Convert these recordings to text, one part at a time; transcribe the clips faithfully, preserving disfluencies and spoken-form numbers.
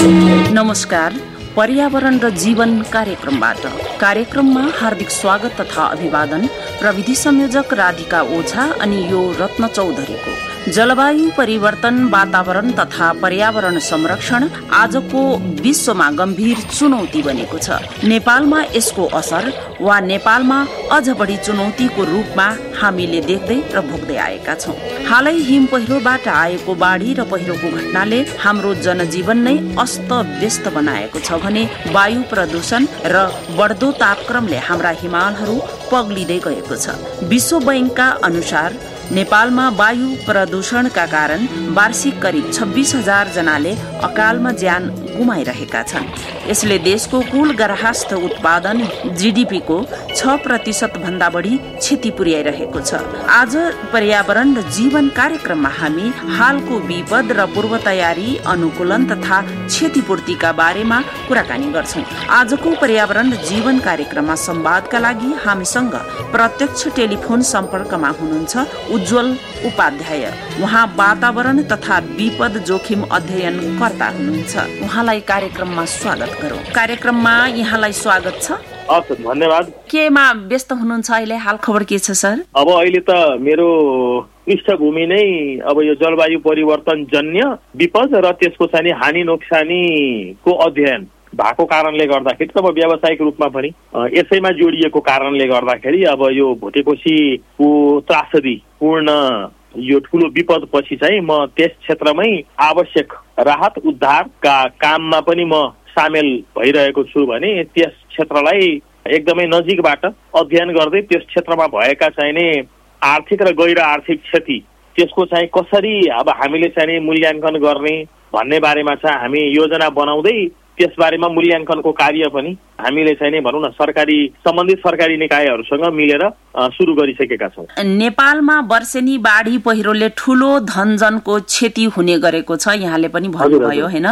नमस्कार, पर्यावरण र जीवन कार्यक्रमबाट कार्यक्रममा हार्दिक स्वागत तथा अभिवादन। प्रविधि संयोजक राधिका ओझा अनि यो रत्न चौधरीको। जलवायु परिवर्तन, वातावरण तथा पर्यावरण संरक्षण आजको विश्वमा गम्भीर चुनौती बनेको छ। नेपालमा यसको असर वा नेपालमा अझ बढी चुनौतीको रूपमा हामीले देख्दै र भोग्दै आएका छौं। हालै हिम पहिरोबाट आएको बाढ़ी र पहिरोको घटनाले हाम्रो जनजीवन नै अस्त व्यस्त बनाएको छ भने वायु प्रदूषण र बढ्दो तापक्रमले हाम्रा हिमालहरू पग्लिँदै गएको छ। विश्व बैंकका अनुसार नेपालमा वायु प्रदूषणका कारण वार्षिक करिब छब्बीस हजार जनाले अकालमा ज्यान गुमाइरहेका छन्। यसले देशको कुल गार्हस्थ उत्पादन जीडीपी को छ प्रतिशत भन्दा बढी क्षति पुर्याइरहेको छ। आज पर्यावरण र जीवन कार्यक्रममा हामी हालको विपद र पूर्व तयारी, अनुकूलन तथा क्षतिपूर्तिका बारेमा कुराकानी गर्छौं। आजको पर्यावरण र जीवन कार्यक्रममा संवादका लागि हामीसँग प्रत्यक्ष टेलिफोन सम्पर्कमा हुनुहुन्छ उज्जवल उपाध्याय। उहाँ वातावरण तथा विपद जोखिम अध्ययन कर्ता हुनुहुन्छ। उहाँलाई कार्यक्रममा स्वागत गरौं। कार्यक्रममा यहाँलाई स्वागत छ। हस्, धन्यवाद। केमा व्यस्त हुनुहुन्छ अहिले? हाल खबर के छ सर? अब अहिले त मेरो पृष्ठभूमि नै अब यो जलवायु परिवर्तन जन्य विपद र त्यसको चाहिँ हानि नोक्सानीको अध्ययन भएको कारणले गर्दाखेरि अब व्यावसायिक रूपमा पनि यसैमा जोडिएको कारणले गर्दाखेरि अब यो भुटेकोसीको त्रासदी पूर्ण यो ठुलो विपद पछि चाहिँ म त्यस क्षेत्रमै आवश्यक राहत उद्धारका काममा पनि म सामेल भइरहेको छु भने त्यस क्षेत्रलाई एकदमै नजिकबाट अध्ययन गर्दै त्यस क्षेत्रमा भएका चाहिने आर्थिक र गैर आर्थिक क्षति त्यसको चाहिँ कसरी अब हामीले चाहिँ मूल्याङ्कन गर्ने भन्ने बारेमा चाहिँ हामी योजना बनाउँदै त्यस बारेमा मूल्याङ्कनको कार्य पनि हामीले चाहिँ भनौँ न सरकारी सम्बन्धित सरकारी निकायहरूसँग मिलेर सुरु गरिसकेका छौँ। नेपालमा वर्षेनी बाढी पहिरोले ठूलो धनजनको क्षति हुने गरेको छ, यहाँले पनि भन्नुभयो हैन?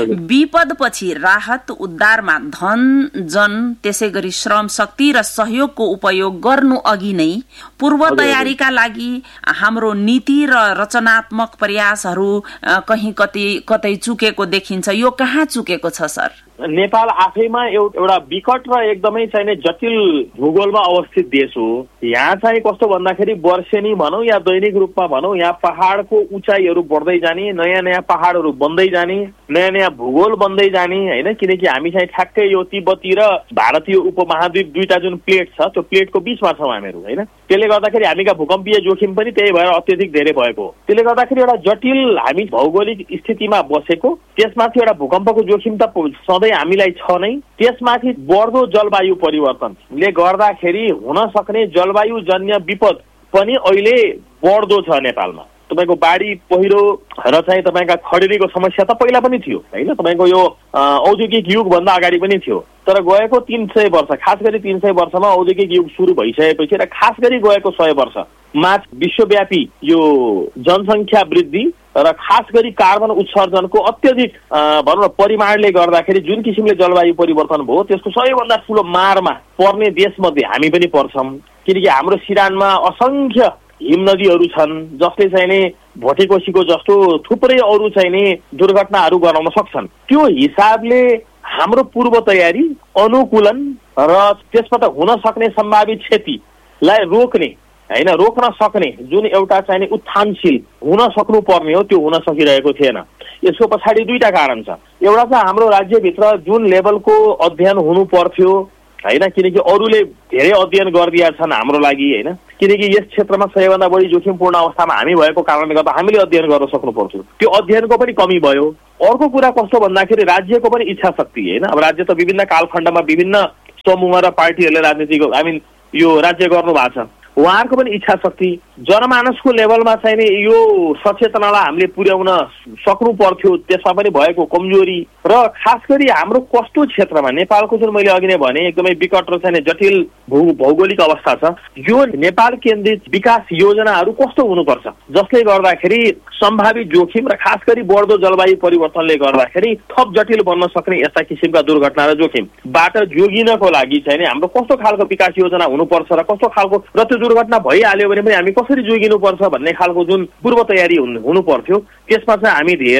विपदपछि राहत उद्धारमा धन जन त्यसै गरी श्रम शक्ति र सहयोगको उपयोग गर्नु अघि नै पूर्व तयारीका लागि हाम्रो नीति र रचनात्मक प्रयासहरू कहीँ कतै कतै चुकेको देखिन्छ। यो कहाँ चुकेको छ सर? नेपाल आफैमा एउटा विकट र एकदमै चाहिँ जटिल भूगोलमा अवस्थित देश हो। यहाँ चाहिँ कस्तो भन्दाखेरि वर्षेनी भनौँ या दैनिक रूपमा भनौँ, यहाँ पहाडको उचाइहरू बढ्दै जाने, नयाँ नयाँ पहाडहरू बन्दै जाने, नयाँ नयाँ भूगोल बन्दै जाने होइन। किनकि हामी चाहिँ ठ्याक्कै यो तिब्बती र भारतीय उपमहाद्वीप दुईटा जुन प्लेट छ त्यो प्लेटको बिचमा छौँ हामीहरू होइन। त्यसले गर्दाखेरि हामीका भूकम्पीय जोखिम पनि त्यही भएर अत्यधिक धेरै भएको। त्यसले गर्दाखेरि एउटा जटिल हामी भौगोलिक स्थितिमा बसेको, त्यसमाथि एउटा भूकम्पको जोखिम त सधैँ हामीलाई छ नै, त्यसमाथि बढ्दो जलवायु परिवर्तनले गर्दाखेरि हुन सक्ने जलवायु जन्य विपद पनि अहिले बढ्दो छ नेपालमा। तपाईँको बाढी पहिरो र चाहिँ तपाईँका खडेरीको समस्या त पहिला पनि थियो होइन। तपाईँको यो औद्योगिक युगभन्दा अगाडि पनि थियो, तर गएको तीन सय वर्ष खास गरी तीन सय वर्षमा औद्योगिक युग सुरु भइसकेपछि र खास गरी गएको सय वर्षमा विश्वव्यापी यो जनसङ्ख्या वृद्धि र खास गरी कार्बन उत्सर्जनको अत्यधिक भनौँ न परिमाणले गर्दाखेरि जुन किसिमले जलवायु परिवर्तन भयो त्यसको सबैभन्दा ठुलो मारमा पर्ने देशमध्ये हामी पनि पर्छौँ। किनकि हाम्रो सिरानमा असङ्ख्य हिम नदीहरू छन् जसले चाहिँ नि भोटेकोसीको जस्तो थुप्रै अरू चाहिँ नि दुर्घटनाहरू गराउन सक्छन्। त्यो हिसाबले हाम्रो पूर्व तयारी, अनुकूलन र त्यसबाट हुन सक्ने सम्भावित क्षतिलाई रोक्ने होइन, रोक्न सक्ने जुन एउटा चाहिँ उत्थानशील हुन सक्नु पर्ने हो त्यो हुन सकिरहेको थिएन। यसको पछाडि दुईटा कारण छ। एउटा चाहिँ हाम्रो राज्यभित्र जुन लेभलको अध्ययन हुनु पर्थ्यो होइन, किनकि अरूले धेरै अध्ययन गरिदिएका छन् हाम्रो लागि होइन। किनकि यस क्षेत्रमा सबैभन्दा बढी जोखिमपूर्ण अवस्थामा हामी भएको कारणले गर्दा हामीले अध्ययन गर्न सक्नु पर्थ्यो, त्यो अध्ययनको पनि कमी भयो। अर्को कुरा कस्तो भन्दाखेरि राज्यको पनि इच्छा शक्ति होइन। अब राज्य त विभिन्न कालखण्डमा विभिन्न समूह र पार्टीहरूले राजनीतिको आई मिन यो राज्य गर्नु भएको छ, उहाँहरूको पनि इच्छा शक्ति जनमानसको लेभलमा चाहिँ नि यो सचेतनालाई हामीले पुर्याउन सक्नु पर्थ्यो, त्यसमा पनि भएको कमजोरी र खास गरी हाम्रो कस्तो क्षेत्रमा नेपालको जुन मैले अघि नै भने एकदमै विकट र चाहिँ जटिल भू भौगोलिक अवस्था छ, यो नेपाल केन्द्रित विकास योजनाहरू कस्तो हुनुपर्छ जसले गर्दाखेरि सम्भावित जोखिम र खास गरी बढ्दो जलवायु परिवर्तनले गर्दाखेरि थप जटिल बन्न सक्ने यस्ता किसिमका दुर्घटना र जोखिमबाट जोगिनको लागि चाहिँ नि हाम्रो कस्तो खालको विकास योजना हुनुपर्छ र कस्तो खालको र त्यो दुर्घटना भइहाल्यो भने पनि हामी कसरी जोगिनुपर्छ भन्ने खालको जुन पूर्व तयारी हुनु पर्थ्यो त्यसमा चाहिँ हामी धेरै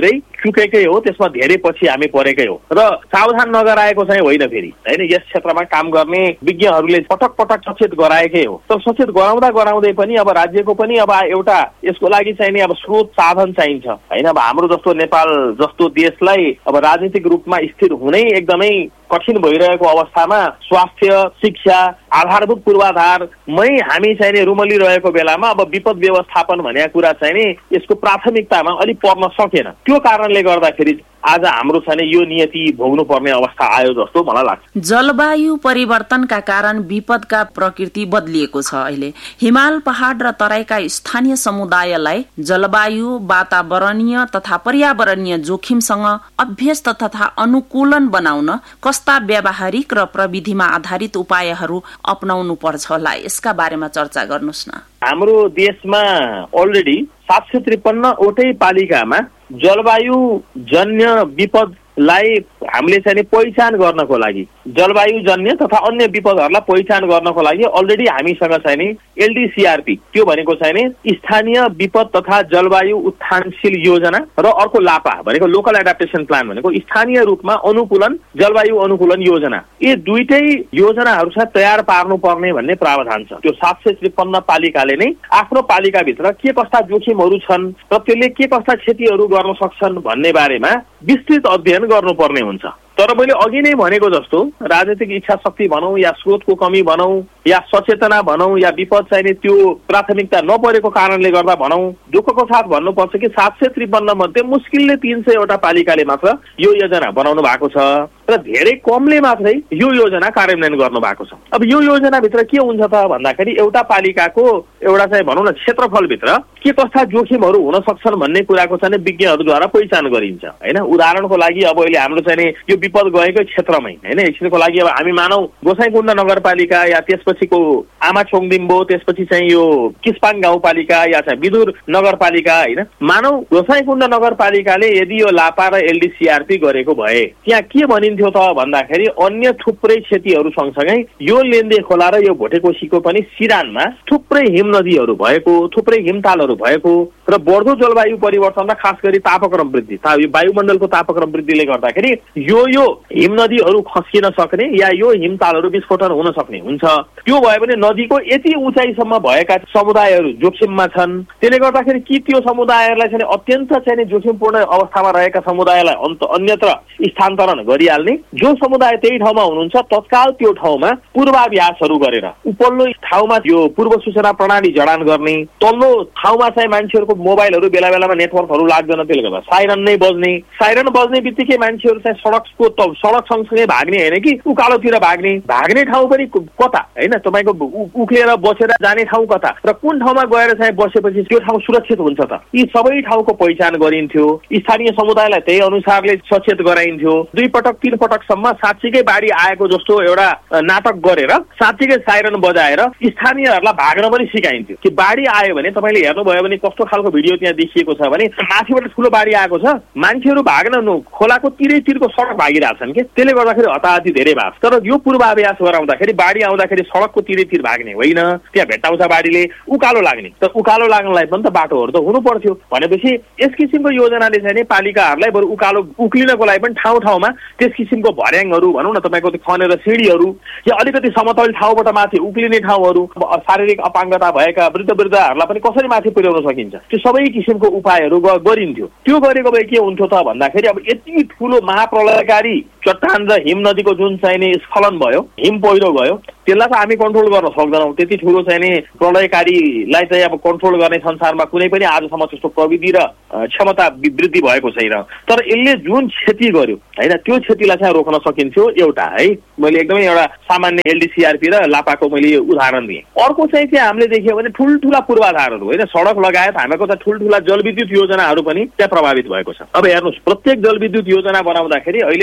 चुकेकै हो, त्यसमा धेरै पछि हामी परेकै हो र सावधान नगराएको चाहिँ होइन फेरि होइन। यस क्षेत्रमा काम गर्ने विज्ञहरूले पटक पटक सचेत गराएकै हो, तर सचेत गराउँदा गराउँदै पनि अब राज्यको पनि अब एउटा यसको लागि चाहिँ नि अब स्रोत साधन चाहिन्छ होइन। अब हाम्रो जस्तो नेपाल जस्तो देशलाई अब राजनीतिक रूपमा स्थिर हुनै एकदमै कठिन भइरहेको अवस्थामा स्वास्थ्य, शिक्षा, आधारभूत पूर्वाधारमै हामी चाहिँ नि रुमलिरहेको बेलामा अब विपद व्यवस्थापन भन्ने कुरा चाहिँ नि यसको प्राथमिकतामा अलिक पर्न सकेन। त्यो कारणले गर्दाखेरि आज हाम्रो चाहिँ यो नियति भोग्नु पर्ने अवस्था आयो जस्तो मलाई लाग्छ। जलवायु परिवर्तनका कारण विपदका प्रकृति बदलिएको छ। अहिले हिमाल, पहाड र तराईका स्थानीय समुदायलाई जलवायु, वातावरणीय तथा पर्यावरणीय जोखिमसँग अभ्यस्त तथा अनुकूलन बनाउन कस्ता व्यावहारिक र प्रविधिमा आधारित उपायहरू अपनाउनु पर्छ होला, यसका बारेमा चर्चा गर्नुहोस् न। हाम्रो देशमा अलरेडी सात सय त्रिपन्नवटै पालिकामा जलवायु जन्य विपदलाई हामीले चाहिँ पहिचान गर्नको लागि, जलवायु जन्य तथा अन्य विपदहरूलाई पहिचान गर्नको लागि अलरेडी हामीसँग चाहिँ नि एलडीसीआरपी, त्यो भनेको चाहिँ नि स्थानीय विपद तथा जलवायु उत्थानशील योजना र अर्को लापा भनेको लोकल एडाप्टेसन प्लान भनेको स्थानीय रूपमा अनुकूलन जलवायु अनुकूलन योजना, यी दुईटै योजनाहरू चाहिँ तयार पार्नु पर्ने भन्ने प्रावधान छ। त्यो सात सय त्रिपन्न पालिकाले नै आफ्नो पालिकाभित्र के कस्ता जोखिमहरू छन् र त्यसले के कस्ता क्षतिहरू गर्न सक्छन् भन्ने बारेमा विस्तृत अध्ययन गर्नुपर्ने हुन्छ। तर मैले अघि नै भनेको जस्तो राजनीतिक इच्छा शक्ति भनौँ या स्रोतको कमी भनौँ या सचेतना भनौँ या विपद चाहिने त्यो प्राथमिकता नपरेको कारणले गर्दा भनौँ, दुःखको साथ भन्नुपर्छ कि सात सय त्रिपन्न मध्ये मुस्किलले तीन सयवटा पालिकाले मात्र यो योजना बनाउनु भएको छ र धेरै कमले मात्रै यो योजना कार्यान्वयन गर्नु भएको छ। अब यो योजनाभित्र के हुन्छ त भन्दाखेरि एउटा पालिकाको एउटा चाहिँ भनौँ न क्षेत्रफलभित्र के कस्ता जोखिमहरू हुन सक्छन् भन्ने कुराको चाहिँ विज्ञहरूद्वारा पहिचान गरिन्छ होइन। उदाहरणको लागि अब अहिले हाम्रो चाहिँ यो विपद गएकै क्षेत्रमै होइन, यसको लागि अब हामी मानौ गोसाइँकुण्ड नगरपालिका या त्यसपछिको आमाछोङदिम्बो, त्यसपछि चाहिँ यो किस्पाङ गाउँपालिका या चाहिँ विदुर नगरपालिका होइन, मानौ गोसाइँकुण्ड नगरपालिकाले यदि यो लापा र एलडीसीआरपी गरेको भए त्यहाँ के भनिन्थ्यो त भन्दाखेरि अन्य थुप्रै क्षतिहरू सँगसँगै यो लेन्दे खोला र यो भोटेकोसीको पनि सिरानमा थुप्रै हिम नदीहरू भएको, थुप्रै हिमतालहरू भएको र बढ्दो जलवायु परिवर्तन र खास गरी तापक्रम वृद्धि, यो वायुमण्डलको तापक्रम वृद्धिले गर्दाखेरि यो यो हिम नदीहरू खस्किन सक्ने या यो हिमतालहरू विस्फोटन हुन सक्ने हुन्छ। त्यो भयो भने नदीको यति उचाइसम्म भएका समुदायहरू जोखिममा छन्। त्यसले गर्दाखेरि कि त्यो समुदायहरूलाई चाहिँ अत्यन्त चाहिँ जोखिमपूर्ण अवस्थामा रहेका समुदायलाई अन्यत्र स्थानान्तरण गरिहाल्ने, जो समुदाय त्यही ठाउँमा हुनुहुन्छ तत्काल त्यो ठाउँमा पूर्वाभ्यासहरू गरेर उपल्लो ठाउँमा यो पूर्व सूचना प्रणाली जडान गर्ने, तल्लो ठाउँमा चाहिँ मान्छेहरूको मोबाइलहरू बेला बेलामा नेटवर्कहरू लाग्दैन, त्यसले गर्दा साइरन नै बज्ने, साइरन बज्ने बित्तिकै मान्छेहरू चाहिँ सडकको सडक सँगसँगै भाग्ने होइन कि उकालोतिर भाग्ने, भाग्ने ठाउँ पनि कता होइन, तपाईँको उक्लिएर बसेर जाने ठाउँ कता र कुन ठाउँमा गएर चाहिँ बसेपछि त्यो ठाउँ सुरक्षित हुन्छ त, यी सबै ठाउँको पहिचान गरिन्थ्यो। स्थानीय समुदायलाई त्यही अनुसारले सचेत गराइन्थ्यो। दुई पटक तीन पटकसम्म साँच्चीकै बाढी आएको जस्तो एउटा नाटक गरेर साँच्चीकै साइरन बजाएर स्थानीयहरूलाई भाग्न पनि सिकाइन्थ्यो कि बाढी आयो भने तपाईँले हेर्नुभयो भने कस्तो खालको भिडियो त्यहाँ देखिएको छ भने माथिबाट ठुलो बाढी आएको छ, मान्छेहरू भाग्न खोलाको तिरैतिरको सडक भागिरहेछन् कि, त्यसले गर्दाखेरि हताहती धेरै भएको। तर यो पूर्वाभ्यास गराउँदाखेरि बाढी आउँदाखेरि सडकको तिरैतिर भाग्ने होइन, त्यहाँ भेट्टाउँछ बाढीले, उकालो लाग्ने, तर उकालो लाग्नलाई पनि त बाटोहरू त हुनु पर्थ्यो भनेपछि यस किसिमको योजनाले चाहिँ नि पालिकाहरूलाई बरु उकालो उक्लिनको लागि पनि ठाउँ ठाउँमा त्यस किसिमको भर्याङहरू भनौँ न तपाईँको खनेर सिँढीहरू या अलिकति समतल ठाउँबाट माथि उक्लिने ठाउँहरू, शारीरिक अपाङ्गता भएका वृद्ध वृद्धहरूलाई पनि कसरी माथि पुर्याउन सकिन्छ, त्यो सबै किसिमको उपायहरू गरिन्थ्यो। त्यो गरेको भए के हुन्थ्यो त भन्दाखेरि अब यति ठुलो महाप्रलयकारी चट्टान र हिम नदीको जुन चाहिँ नि स्खलन भयो, हिम पहिरो गयो, त्यसलाई त हामी कन्ट्रोल गर्न सक्दैनौँ। त्यति ठुलो चाहिँ नि प्रलयकारीलाई चाहिँ अब कन्ट्रोल गर्ने संसारमा कुनै पनि आजसम्म त्यस्तो प्रविधि र क्षमता वृद्धि भएको छैन। तर यसले जुन क्षति गर्यो होइन त्यो क्षतिलाई चाहिँ रोक्न सकिन्थ्यो एउटा है। मैले एकदमै एउटा सामान्य एलडीसीआरपी र लापाको मैले उदाहरण दिएँ। अर्को चाहिँ त्यहाँ हामीले देख्यौँ भने ठुल्ठुला पूर्वाधारहरू होइन, सडक लगायत हामीको त ठुल्ठुला जलविद्युत योजनाहरू पनि त्यहाँ प्रभावित भएको छ। अब हेर्नुहोस्, प्रत्येक जलविद्युत योजना बनाउँदाखेरि अहिले वातावरण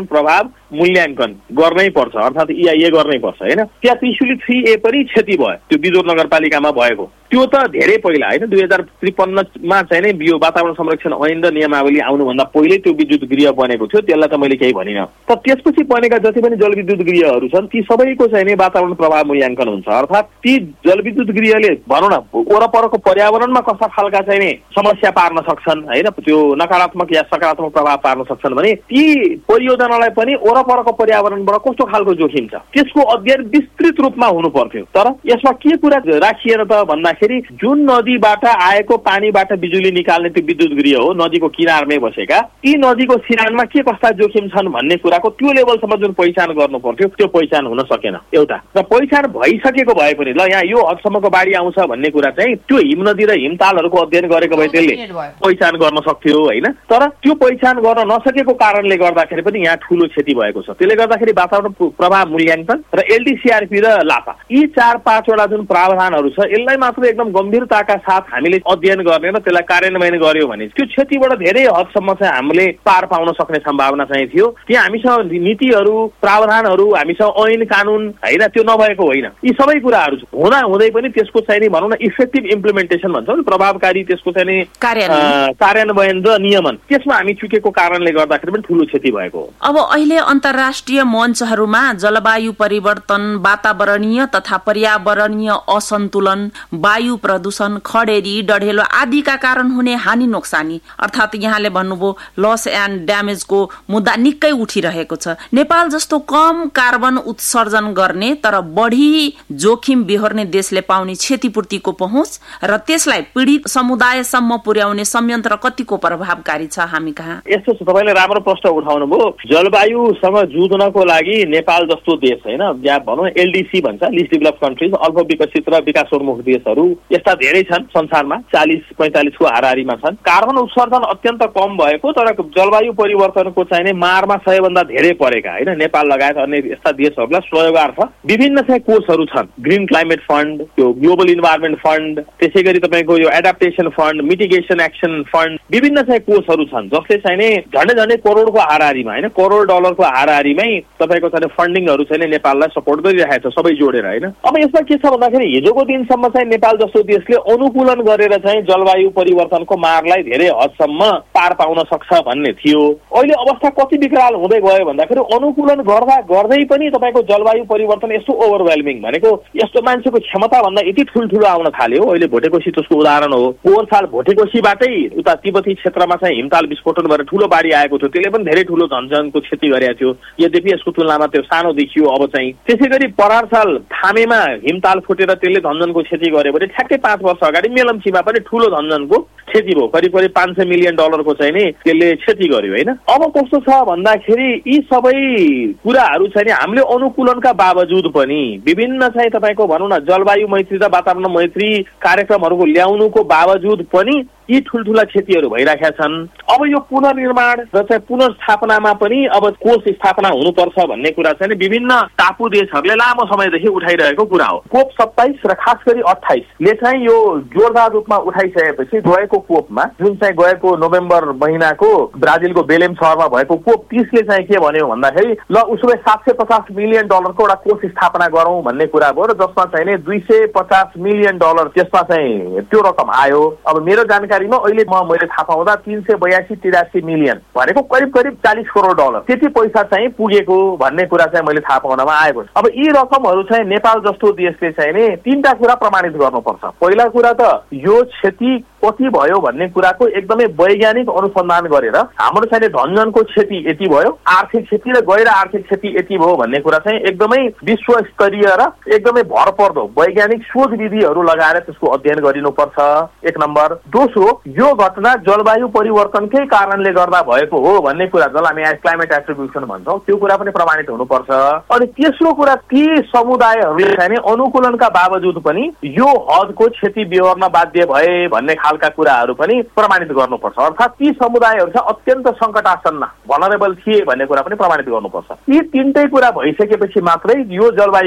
वातावरण प्रभाव मूल्याङ्कन गर्नै पर्छ, अर्थात् इआइए गर्नै पर्छ होइन। त्यहाँ त्रिशुली थ्री ए पनि क्षति भयो, त्यो बिजोर नगरपालिकामा भएको। त्यो त धेरै पहिला होइन, दुई हजार त्रिपन्नमा चाहिँ नै यो वातावरण संरक्षण ऐन र नियमावली आउनुभन्दा पहिल्यै त्यो विद्युत गृह बनेको थियो, त्यसलाई त मैले केही भनिनँ। तर त्यसपछि बनेका जति पनि जलविद्युत गृहहरू छन् ती सबैको चाहिँ नै वातावरण प्रभाव मूल्याङ्कन हुन्छ, अर्थात् ती जलविद्युत गृहले भनौँ न वरपरको पर्यावरणमा कस्ता खालका चाहिँ नि समस्या पार्न सक्छन् होइन, त्यो नकारात्मक या सकारात्मक प्रभाव पार्न सक्छन् भने ती परियोजनालाई पनि वरपरको पर्यावरणबाट कस्तो खालको जोखिम छ त्यसको अध्ययन विस्तृत रूपमा हुनु पर्थ्यो। तर यसमा के कुरा राखिएन त भन्दाखेरि जुन नदीबाट आएको पानीबाट बिजुली निकाल्ने त्यो विद्युत गृह हो, नदीको किनारमै बसेका ती नदीको सिरानमा के कस्ता जोखिम छन् भन्ने कुराको त्यो लेभलसम्म जुन पहिचान गर्नु पर्थ्यो त्यो पहिचान हुन सकेन एउटा। र पहिचान भइसकेको भए पनि ल यहाँ यो हदसम्मको बाढी आउँछ भन्ने कुरा चाहिँ त्यो हिमनदी र हिमतालहरूको अध्ययन गरेको भए त्यसले पहिचान गर्न सक्थ्यो होइन। तर त्यो पहिचान गर्न नसकेको कारणले गर्दाखेरि पनि यहाँ ठुलो क्षति भएको छ। त्यसले गर्दाखेरि वातावरण प्रभाव मूल्याङ्कन र एलडीसीआरपी र लापा यी चार पाँचवटा जुन प्रावधानहरू छ यसलाई मात्र एकदम गम्भीरताका साथ हामीले अध्ययन गर्ने र त्यसलाई कार्यान्वयन गर्यो भने त्यो क्षतिबाट धेरै हदसम्म चाहिँ हामीले पार पाउन सक्ने सम्भावना चाहिँ थियो। त्यहाँ हामीसँग नीतिहरू प्रावधानहरू हामीसँग ऐन कानुन होइन त्यो नभएको होइन, यी सबै कुराहरू हुँदा हुँदै पनि त्यसको चाहिँ भनौँ न इफेक्टिभ इम्प्लिमेन्टेसन भन्छौँ नि, प्रभावकारी त्यसको चाहिँ कार्यान्वयन र नियमन त्यसमा हामी चुकेको कारणले गर्दाखेरि पनि ठुलो क्षति भएको हो। अब अहिले अन्तर्राष्ट्रिय मञ्चहरूमा जलवायु परिवर्तन, वातावरणीय तथा पर्यावरणीय असन्तुलन, वायु प्रदूषण, खडेरी, डढेलो आदिका कारण हुने हानि नोक्सानी अर्थात् यहाँले भन्नुभयो लस एन्ड ड्यामेजको मुद्दा निकै उठिरहेको छ। नेपाल जस्तो कम कार्बन उत्सर्जन गर्ने तर बढी जोखिम बिहोर्ने देशले पाउने क्षतिपूर्तिको पहुँच र त्यसलाई पीडित समुदायसम्म पुर्याउने संयन्त्र कतिको प्रभावकारी छ हामी कहाँ? यस्तो छ, तपाईँले राम्रो प्रश्न उठाउनु भयो। जलवायुसँग जुझ्नको लागि नेपाल जस्तो देश होइन, या भनौँ एलडीसी भन्छ लिस्ट डेभलप कन्ट्रिज, अल्प विकसित र विकासोन्मुख देशहरू यस्ता धेरै छन् संसारमा, चालिस पैँतालिसको हाराहारीमा छन्। कार्बन उत्सर्जन अत्यन्त कम भएको तर जलवायु परिवर्तनको चाहिने मारमा सबैभन्दा धेरै परेका होइन नेपाल लगायत अन्य यस्ता देशहरूलाई सहयोगार्थ विभिन्न चाहिँ कोषहरू छन्। ग्रिन क्लाइमेट फन्ड, त्यो ग्लोबल इन्भाइरोमेन्ट फन्ड, त्यसै गरी तपाईँको यो adaptation fund, mitigation action fund, विभिन्न चाहिँ कोषहरू छन् जसले चाहिने झन्डै झन्डै करोडको हाराहारीमा होइन करोड डलरको हाराहारीमै तपाईँको चाहिँ फन्डिङहरू चाहिँ नेपाललाई सपोर्ट गरिरहेको छ सबै जोडेर होइन। अब यसमा के छ भन्दाखेरि हिजोको दिनसम्म चाहिँ नेपाल जस्तो देशले अनुकूलन गरेर चाहिँ जलवायु परिवर्तनको मारलाई धेरै हदसम्म पार पाउन सक्छ भन्ने थियो। अहिले अवस्था कति विकराल हुँदै गयो भन्दाखेरि अनुकूलन गर्दा गर्दै पनि तपाईँको जलवायु परिवर्तन यस्तो ओभरवेल्मिङ भनेको यस्तो मान्छेको क्षमता भन्दा यति ठुल्ठुलो आउन थाल्यो। अहिले भोटेकोशी त्यसको उदाहरण हो। पोहोर साल भोटेकोशीबाटै उता तिब्बती क्षेत्रमा चाहिँ हिमताल विस्फोटन भएर ठुलो बाढी आएको थियो, त्यसले पनि धेरै ठुलो धनजनको क्षति गरेको थियो। यद्यपि यसको तुलनामा त्यो सानो देखियो अब चाहिँ। त्यसै गरी परार साल थामेमा हिमताल फुटेर त्यसले धनजनको क्षति गर्यो भने ठ्याक्कै पाँच वर्ष अगाडि मेलम्चीमा पनि ठुलो धनजनको क्षति भयो, करिब करिब पाँच सय मिलियन डलरको चाहिँ नि त्यसले क्षति गर्यो होइन। अब कस्तो छ भन्दाखेरि यी सबै कुराहरू चाहिँ नि हामीले अनुकूलनका बावजुद पनि विभिन्न चाहिँ तपाईँको भनौँ न जलवायु मैत्री र वातावरण मैत्री कार्यक्रमहरूको ल्याउनुको बावजुद पनि यी ठुल्ठुला क्षतिहरू भइरहेका छन्। अब यो पुनर्निर्माण र चाहिँ पुनर्स्थापनामा पनि अब कोष स्थापना हुनुपर्छ भन्ने कुरा चाहिँ विभिन्न टापु देशहरूले लामो समयदेखि उठाइरहेको कुरा हो। कोप सत्ताइस र खास गरी अट्ठाइसले चाहिँ यो जोरदार रूपमा उठाइसकेपछि गएको कोपमा जुन चाहिँ गएको नोभेम्बर महिनाको ब्राजिलको बेलेम सहरमा भएको कोप तीसले चाहिँ के भन्यो भन्दाखेरि ल उसो भए सात सय पचास मिलियन डलरको एउटा कोष स्थापना गरौँ भन्ने कुरा भयो र जसमा चाहिँ दुई सय पचास मिलियन डलर त्यसमा चाहिँ त्यो रकम आयो। अब मेरो जानकारीमा अहिले म मैले थाहा पाउँदा तीन सय बयासी तिरासी मिलियन भनेको करिब करिब चालिस करोड डलर त्यति पैसा चाहिँ पुगेको भन्ने कुरा चाहिँ मैले थाहा पाउनमा आएको छ। अब यी रकमहरू चाहिँ नेपाल जस्तो देशले चाहिँ नि तीनटा कुरा प्रमाणित गर्नुपर्छ। पहिला कुरा त यो क्षति कति भयो भन्ने कुराको एकदमै वैज्ञानिक अनुसन्धान गरेर हाम्रो चाहिँ धनजनको क्षति यति भयो, आर्थिक क्षति र गैर आर्थिक क्षति यति भयो भन्ने कुरा चाहिँ एकदमै विश्व स्तरीय र एकदमै भरपर्दो वैज्ञानिक शोध विधिहरू लगाएर त्यसको अध्ययन गरिनुपर्छ एक नम्बर। दोस्रो यो घटना जलवायु परिवर्तनकै कारणले गर्दा भएको हो भन्ने कुरा जसलाई हामी क्लाइमेट एट्रिब्युसन भन्छौँ त्यो कुरा पनि प्रमाणित हुनुपर्छ। अनि तेस्रो कुरा ती समुदायहरूले चाहिँ अनुकूलनका बावजुद पनि यो हदको क्षति बिहोर्न बाध्य भए भन्ने खालका कुराहरू पनि प्रमाणित गर्नुपर्छ। अर्थात् ती समुदायहरू चाहिँ अत्यन्त सङ्कटासन्न भनरेबल थिए भन्ने कुरा पनि प्रमाणित गर्नुपर्छ। यी तीनटै कुरा भइसकेपछि मात्रै यो जलवायु